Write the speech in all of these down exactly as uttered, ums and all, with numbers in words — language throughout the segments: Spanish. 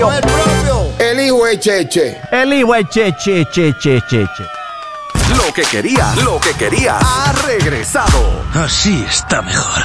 El propio. El hijo de Cheche. El hijo de Cheche, Cheche, Cheche. Lo que quería, lo que quería, ha regresado. Así está mejor.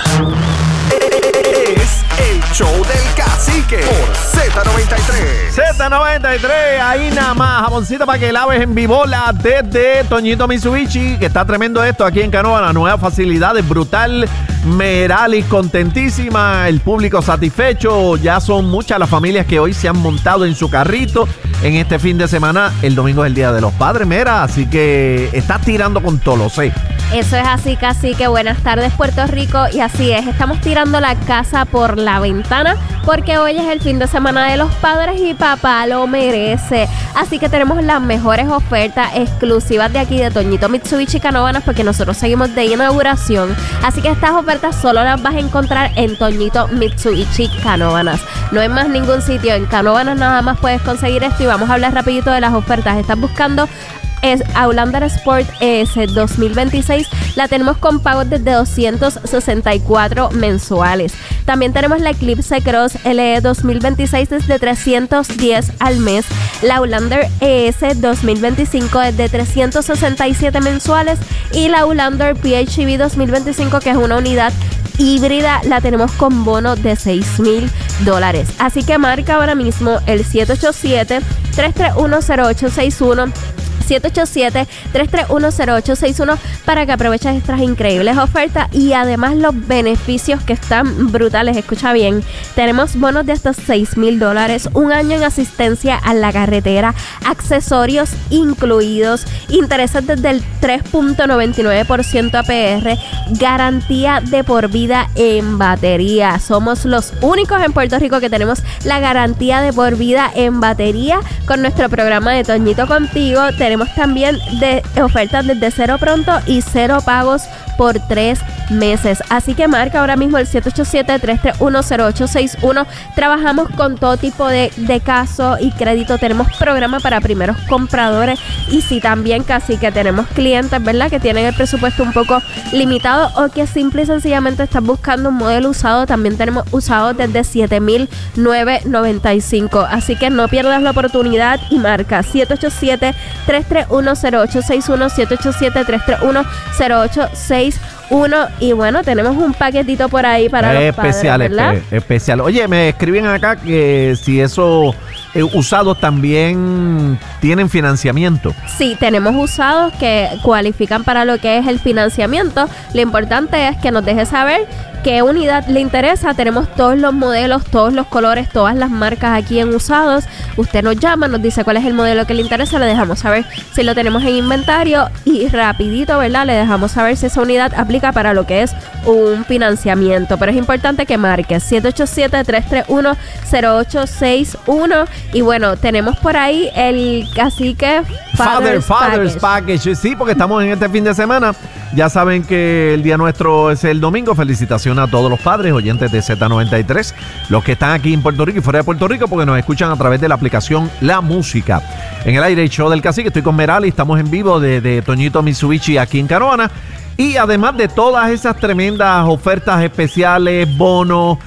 Es el show del cacique por Z noventa y tres. Z noventa y tres, ahí nada más. Jamoncito para que laves en Vibola desde Toñito Mitsubishi, que está tremendo esto aquí en Canoa. La nueva facilidad es brutal. Merali contentísima, el público satisfecho. Ya son muchas las familias que hoy se han montado en su carrito en este fin de semana. El domingo es el Día de los Padres, Mera, así que estás tirando con todo, lo sé. Eso es así, cacique. Buenas tardes, Puerto Rico. Y así es, estamos tirando la casa por la ventana porque hoy es el fin de semana de los padres y papá lo merece. Así que tenemos las mejores ofertas exclusivas de aquí de Toñito Mitsubishi Canóvanas, porque nosotros seguimos de inauguración. Así que estas ofertas solo las vas a encontrar en Toñito Mitsubishi Canóvanas. No hay más ningún sitio. En Canóvanas nada más puedes conseguir esto y vamos a hablar rapidito de las ofertas. ¿Estás buscando? Es Outlander Sport E S dos mil veintiséis, la tenemos con pagos desde doscientos sesenta y cuatro mensuales. También tenemos la Eclipse Cross L E dos mil veintiséis desde trescientos diez al mes. La Outlander E S dos mil veinticinco desde trescientos sesenta y siete mensuales. Y la Outlander P H E V dos mil veinticinco, que es una unidad híbrida, la tenemos con bono de seis mil dólares. Así que marca ahora mismo el siete ocho siete, tres tres uno, cero ocho seis uno. siete ocho siete, tres tres uno, cero ocho seis uno para que aproveches estas increíbles ofertas y además los beneficios que están brutales. Escucha bien, tenemos bonos de hasta seis mil dólares, un año en asistencia a la carretera, accesorios incluidos, intereses desde el tres punto noventa y nueve por ciento A P R, garantía de por vida en batería. Somos los únicos en Puerto Rico que tenemos la garantía de por vida en batería con nuestro programa de Toñito Contigo. Tenemos también de ofertas desde cero pronto y cero pagos por tres meses. Así que marca ahora mismo el siete ocho siete, tres tres uno, cero ocho seis uno. Trabajamos con todo tipo de, de casos y crédito. Tenemos programa para primeros compradores y si también casi que tenemos clientes, ¿verdad?, que tienen el presupuesto un poco limitado o que simple y sencillamente están buscando un modelo usado. También tenemos usados desde siete mil novecientos noventa y cinco. Así que no pierdas la oportunidad y marca siete ocho siete, tres tres uno, cero ocho seis uno, siete ocho siete, tres tres uno, cero ocho seis uno. Y bueno, tenemos un paquetito por ahí para los especial, padres, ¿verdad? Espe especial. Oye, me escriben acá que si esos eh, usados también tienen financiamiento. Sí, tenemos usados que cualifican para lo que es el financiamiento. Lo importante es que nos deje saber qué unidad le interesa. Tenemos todos los modelos, todos los colores, todas las marcas aquí en usados. Usted nos llama, nos dice cuál es el modelo que le interesa, le dejamos saber si lo tenemos en inventario y rapidito, ¿verdad?, le dejamos saber si esa unidad aplica para lo que es un financiamiento. Pero es importante que marque siete ocho siete, tres tres uno, cero ocho seis uno. Y bueno, tenemos por ahí el cacique Father, Father's, Father's Package. Package. Sí, porque estamos en este fin de semana. Ya saben que el día nuestro es el domingo. Felicitaciones a todos los padres, oyentes de Z noventa y tres, los que están aquí en Puerto Rico y fuera de Puerto Rico, porque nos escuchan a través de la aplicación La Música. En el aire, el show del cacique. Estoy con Merali, estamos en vivo de, de Toñito Mitsubishi aquí en Canóvanas. Y además de todas esas tremendas ofertas especiales, bonos,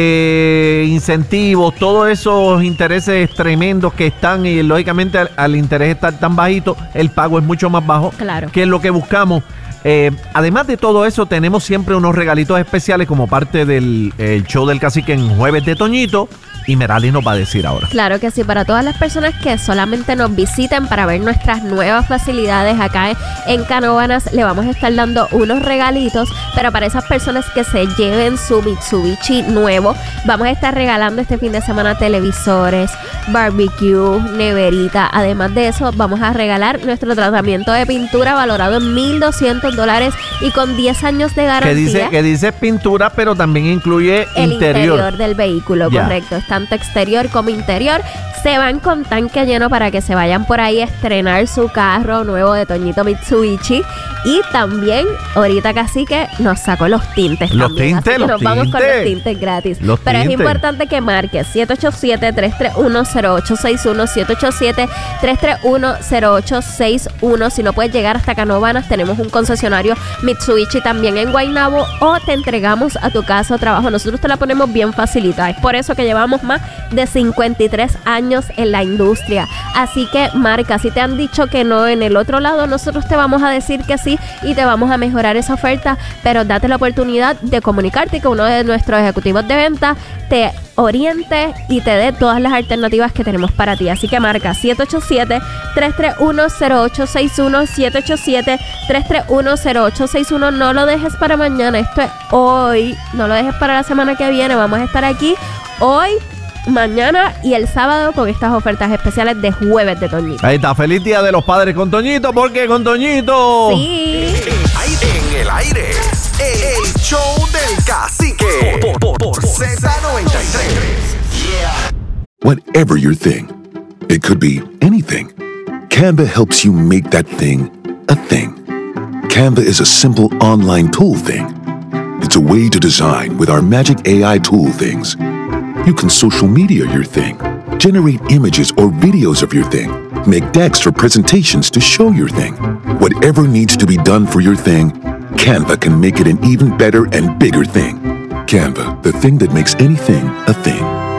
eh, incentivos, todos esos intereses tremendos que están, y lógicamente al, al interés estar tan bajito, el pago es mucho más bajo, claro, que es lo que buscamos. Eh, además de todo eso, tenemos siempre unos regalitos especiales como parte del el show del cacique en Jueves de Toñito. Y Merali nos va a decir ahora. Claro que sí, para todas las personas que solamente nos visiten para ver nuestras nuevas facilidades acá en Canóvanas, le vamos a estar dando unos regalitos, pero para esas personas que se lleven su Mitsubishi nuevo, vamos a estar regalando este fin de semana televisores, barbecue, neverita. Además de eso, vamos a regalar nuestro tratamiento de pintura valorado en mil doscientos dólares y con diez años de garantía. Que dice, que dice pintura, pero también incluye el interior. interior del vehículo, ya. Correcto. Tanto exterior como interior, se van con tanque lleno para que se vayan por ahí a estrenar su carro nuevo de Toñito Mitsubishi. Y también, ahorita Cacique nos sacó los tintes. Los también, tintes, así que los nos vamos con tintes. los tintes gratis. Los Pero tintes. es importante que marques siete ocho siete, tres tres uno, cero ocho seis uno, siete ocho siete, tres tres uno, cero ocho seis uno. Si no puedes llegar hasta Canóvanas, tenemos un concesionario Mitsubishi también en Guaynabo, o te entregamos a tu casa o trabajo. Nosotros te la ponemos bien facilita. Es por eso que llevamos más de cincuenta y tres años en la industria. Así que marca, si te han dicho que no en el otro lado, nosotros te vamos a decir que sí y te vamos a mejorar esa oferta, pero date la oportunidad de comunicarte y que uno de nuestros ejecutivos de venta te oriente y te dé todas las alternativas que tenemos para ti. Así que marca siete ocho siete, tres tres uno, cero ocho seis uno, siete ocho siete, tres tres uno, cero ocho seis uno. No lo dejes para mañana, esto es hoy, no lo dejes para la semana que viene. Vamos a estar aquí hoy, mañana y el sábado con estas ofertas especiales de jueves de Toñito. Ahí está, feliz día de los padres con Toñito, porque con Toñito. Sí. En el aire, el show del cacique por, por, por Z noventa y tres. Whatever your thing, it could be anything. Canva helps you make that thing a thing. Canva is a simple online tool thing. It's a way to design with our magic A I tool things. You can social media your thing, generate images or videos of your thing, make decks for presentations to show your thing. Whatever needs to be done for your thing, Canva can make it an even better and bigger thing. Canva, the thing that makes anything a thing.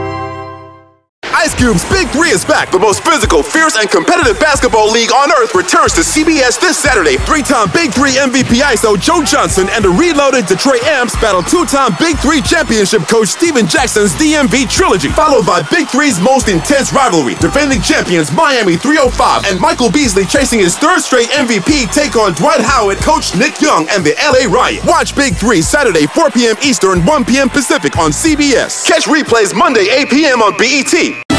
Ice Cube's Big Three is back. The most physical, fierce, and competitive basketball league on earth returns to C B S this Saturday. Three-time Big Three M V P I S O Joe Johnson and the reloaded Detroit Amps battle two-time Big Three championship coach Steven Jackson's D M V trilogy, followed by Big Three's most intense rivalry. Defending champions Miami three oh five and Michael Beasley chasing his third straight M V P take on Dwight Howard, Coach Nick Young, and the L A Riot. Watch Big Three Saturday four p.m. Eastern, one p.m. Pacific on C B S. Catch replays Monday eight p.m. on B E T.